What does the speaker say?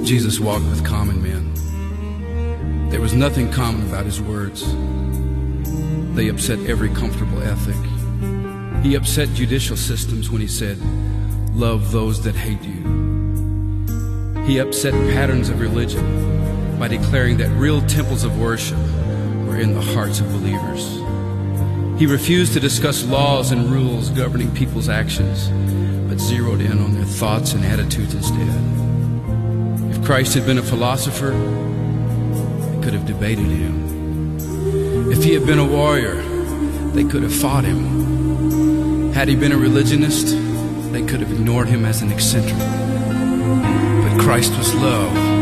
Jesus walked with common men. There was nothing common about his words. They upset every comfortable ethic. He upset judicial systems when he said, "Love those that hate you." He upset patterns of religion by declaring that real temples of worship were in the hearts of believers. He refused to discuss laws and rules governing people's actions, but zeroed in on their thoughts and attitudes instead. If Christ had been a philosopher, they could have debated him. If he had been a warrior, they could have fought him. Had he been a religionist, they could have ignored him as an eccentric. But Christ was love.